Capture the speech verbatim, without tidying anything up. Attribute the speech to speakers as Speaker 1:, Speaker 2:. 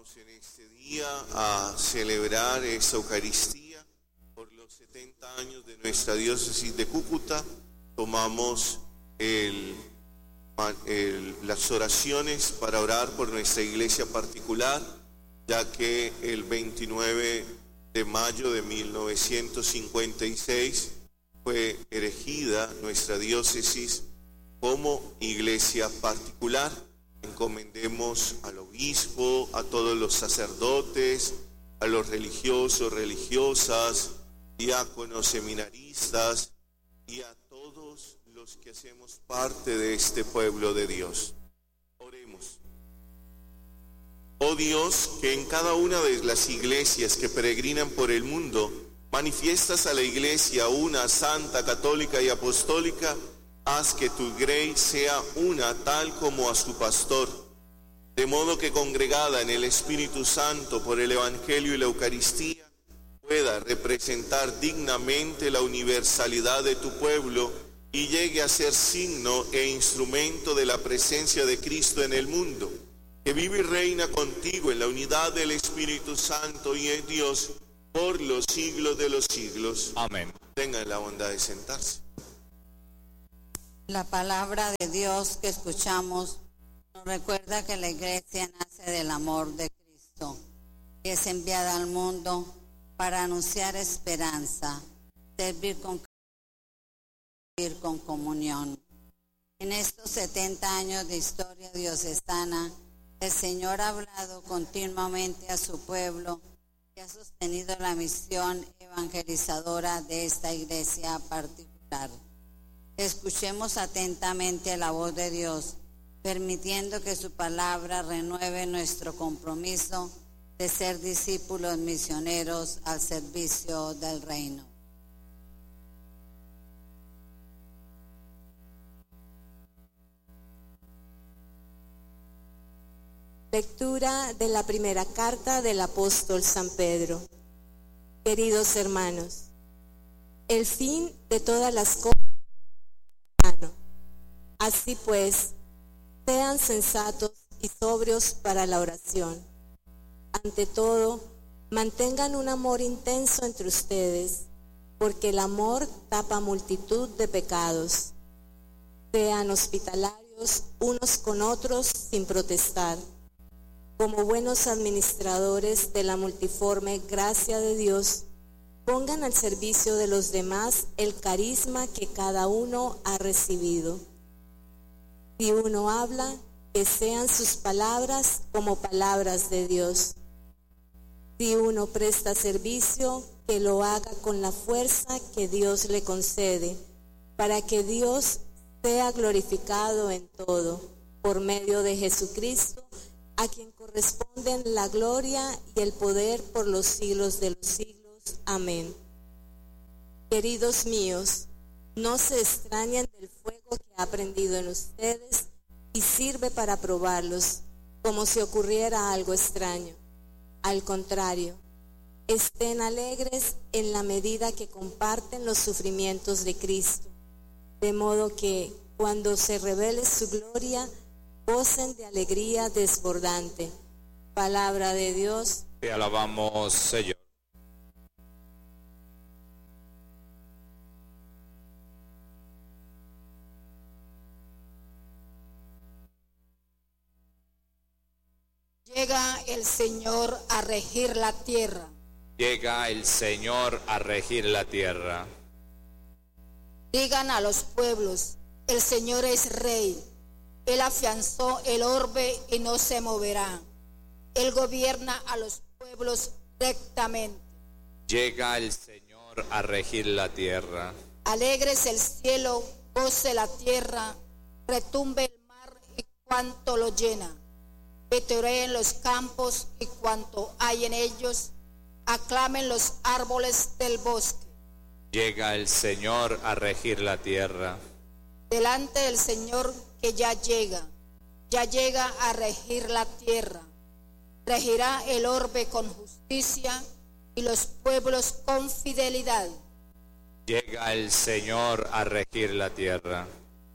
Speaker 1: Vamos en este día a celebrar esta Eucaristía por los setenta años de nuestra diócesis de Cúcuta. Tomamos el, el, las oraciones para orar por nuestra iglesia particular, ya que el veintinueve de mayo de mil novecientos cincuenta y seis fue erigida nuestra diócesis como iglesia particular. Encomendemos al obispo, a todos los sacerdotes, a los religiosos, religiosas, diáconos, seminaristas y a todos los que hacemos parte de este pueblo de Dios. Oremos. Oh Dios, que en cada una de las iglesias que peregrinan por el mundo manifiestas a la iglesia una, santa, católica y apostólica, haz que tu grey sea una tal como a su pastor, de modo que congregada en el Espíritu Santo por el Evangelio y la Eucaristía, pueda representar dignamente la universalidad de tu pueblo y llegue a ser signo e instrumento de la presencia de Cristo en el mundo, que vive y reina contigo en la unidad del Espíritu Santo y en Dios por los siglos de los siglos.
Speaker 2: Amén.
Speaker 1: Tengan la bondad de sentarse.
Speaker 3: La palabra de Dios que escuchamos nos recuerda que la iglesia nace del amor de Cristo, que es enviada al mundo para anunciar esperanza, servir con, servir con comunión. En estos setenta años de historia diocesana, el Señor ha hablado continuamente a su pueblo y ha sostenido la misión evangelizadora de esta iglesia particular. Escuchemos atentamente la voz de Dios, permitiendo que su palabra renueve nuestro compromiso de ser discípulos misioneros al servicio del reino.
Speaker 4: Lectura de la primera carta del apóstol San Pedro. Queridos hermanos, el fin de todas las cosas. Así pues, sean sensatos y sobrios para la oración. Ante todo, mantengan un amor intenso entre ustedes, porque el amor tapa multitud de pecados. Sean hospitalarios unos con otros sin protestar. Como buenos administradores de la multiforme gracia de Dios, pongan al servicio de los demás el carisma que cada uno ha recibido. Si uno habla, que sean sus palabras como palabras de Dios. Si uno presta servicio, que lo haga con la fuerza que Dios le concede, para que Dios sea glorificado en todo, por medio de Jesucristo, a quien corresponden la gloria y el poder por los siglos de los siglos. Amén. Queridos míos, no se extrañen del fuego que ha prendido en ustedes y sirve para probarlos, como si ocurriera algo extraño. Al contrario, estén alegres en la medida que comparten los sufrimientos de Cristo, de modo que, cuando se revele su gloria, gocen de alegría desbordante. Palabra de Dios.
Speaker 2: Te alabamos, Señor.
Speaker 5: Llega el Señor a regir la tierra.
Speaker 2: Llega el Señor a regir la tierra.
Speaker 5: Digan a los pueblos, el Señor es Rey. Él afianzó el orbe y no se moverá. Él gobierna a los pueblos rectamente.
Speaker 2: Llega el Señor a regir la tierra.
Speaker 5: Alegres el cielo, goce la tierra, retumbe el mar y cuanto lo llena. Vetoreen los campos y cuanto hay en ellos, aclamen los árboles del bosque.
Speaker 2: Llega el Señor a regir la tierra.
Speaker 5: Delante del Señor que ya llega, ya llega a regir la tierra. Regirá el orbe con justicia y los pueblos con fidelidad.
Speaker 2: Llega el Señor a regir la tierra.